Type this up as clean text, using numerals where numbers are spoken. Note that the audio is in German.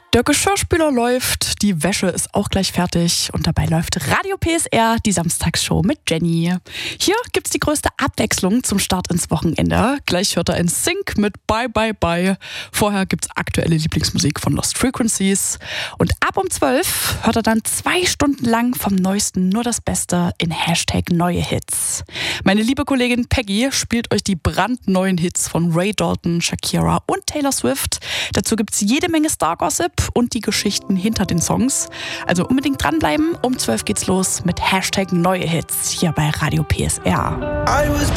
Der Geschirrspüler läuft, die Wäsche ist auch gleich fertig und dabei läuft Radio PSR, die Samstagsshow mit Jenny. Hier gibt's die größte Abwechslung zum Start ins Wochenende. Gleich hört er in Sync mit Bye Bye Bye. Vorher gibt's aktuelle Lieblingsmusik von Lost Frequencies. Und ab um 12 hört er dann 2 Stunden lang vom Neuesten nur das Beste in Hashtag Neue Hits. Meine liebe Kollegin Peggy spielt euch die brandneuen Hits von Ray Dalton, Shakira und Taylor Swift. Dazu gibt's jede Menge Star-Gossip und die Geschichten hinter den Songs. Also unbedingt dranbleiben. Um 12 geht's los mit Hashtag Neue Hits hier bei Radio PSR. I was